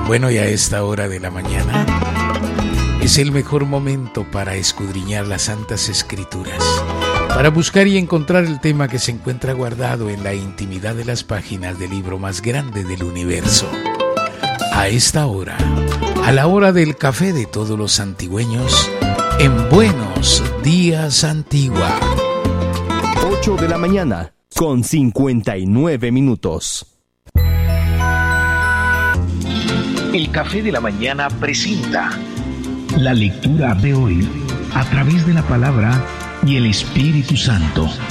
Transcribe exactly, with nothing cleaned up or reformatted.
Bueno, y a esta hora de la mañana es el mejor momento para escudriñar las Santas Escrituras, para buscar y encontrar el tema que se encuentra guardado en la intimidad de las páginas del libro más grande del universo. A esta hora, a la hora del café de todos los antigüeños, en Buenos Días Antigua. ocho de la mañana, con cincuenta y nueve minutos. El Café de la Mañana presenta la lectura de hoy a través de la palabra y el Espíritu Santo.